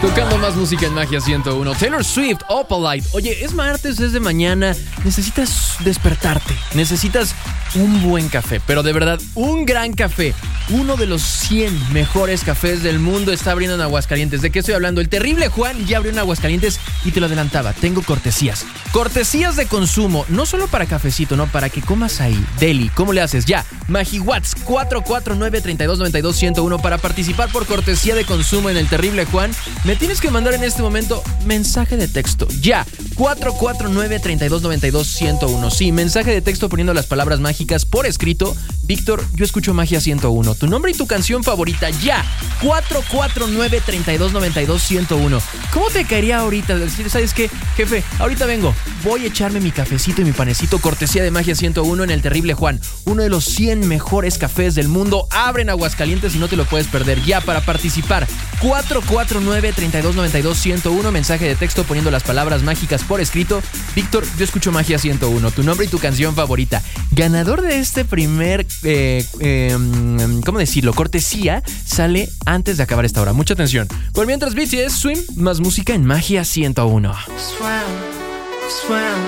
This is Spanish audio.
Tocando más música en Magia 101. Taylor Swift, Opalite. Oye, es martes, es de mañana. Necesitas despertarte. Necesitas un buen café, pero de verdad, un gran café. Uno de los 100 mejores cafés del mundo está abriendo en Aguascalientes. ¿De qué estoy hablando? El terrible Juan ya abrió en Aguascalientes y te lo adelantaba. Tengo cortesías. Cortesías de consumo. No solo para cafecito, no, para que comas ahí. Deli, ¿cómo le haces? Ya. MagiWatts 449-3292-101 para participar por cortesía de consumo en el terrible Juan. Me tienes que mandar en este momento mensaje de texto. Ya. 449-3292-101. Sí, mensaje de texto poniendo las palabras mágicas por escrito. Víctor, yo escucho Magia 101. Tu nombre y tu canción favorita. Ya. 449-3292-101. ¿Cómo te caería ahorita decir, ¿sabes qué, jefe? Ahorita vengo. Voy a echarme mi cafecito y mi panecito cortesía de Magia 101 en el terrible Juan. Uno de los 100 mejores cafés del mundo. Abre en Aguascalientes y no te lo puedes perder. Ya, para participar. 449-3292-101. Mensaje de texto poniendo las palabras mágicas por escrito. Víctor, yo escucho Magia 101. Tu nombre y tu canción favorita. Ganador de este primer, ¿cómo decirlo? Cortesía sale antes de acabar esta hora. Mucha atención. Por mientras, BTS, Swim, más música en Magia 101. Swam.